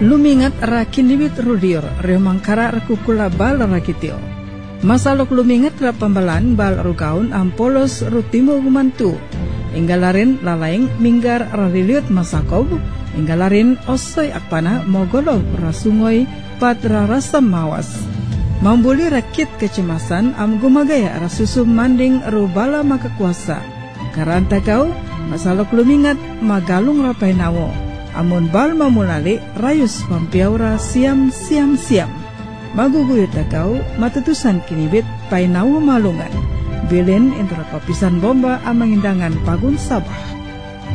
Lumingat rakinibit rudir remangkara rakukula bal rakitio. Masalok lumingat ra pambalan bal rukaun ampolos rutimo gumantu. Inggalarin lalaing minggar rariliut masakob. Inggalarin osoy akpana mogolog rasungoy patra rasam mawas. Mambuli rakit kecemasan am gumagaya rasusum manding rubala makakuasa. Karanta kau masalok lumingat magalung rapay nawo. Amun bal mamulali rayus pampiaura siam. Maguguyot kau matutusan kinibit painawo malungan. Bilin intro kopisan bomba amangindangan pagun Sabah.